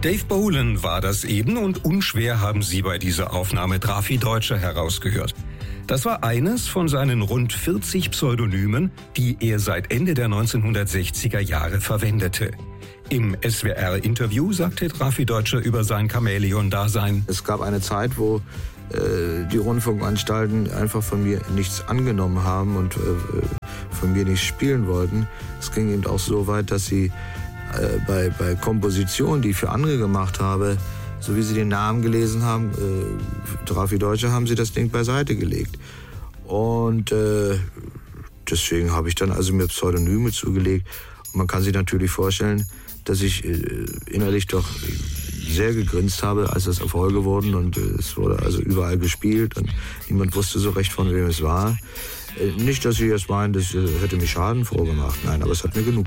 Dave Bolan war das eben und unschwer haben Sie bei dieser Aufnahme Drafi Deutscher herausgehört. Das war eines von seinen rund 40 Pseudonymen, die er seit Ende der 1960er Jahre verwendete. Im SWR-Interview sagte Drafi Deutscher über sein Chamäleon-Dasein: Es gab eine Zeit, wo die Rundfunkanstalten einfach von mir nichts angenommen haben und von mir nicht spielen wollten. Es ging eben auch so weit, dass sie bei Kompositionen, die ich für andere gemacht habe, so wie sie den Namen gelesen haben, Drafi Deutscher, haben sie das Ding beiseite gelegt. Und deswegen habe ich dann also mir Pseudonyme zugelegt. Und man kann sich natürlich vorstellen, dass ich innerlich doch sehr gegrinst habe, als das Erfolge wurden. Und es wurde also überall gespielt und niemand wusste so recht, von wem es war. Nicht, dass ich jetzt meinen, das hätte mich schadenfroh gemacht. Nein, aber es hat mir genug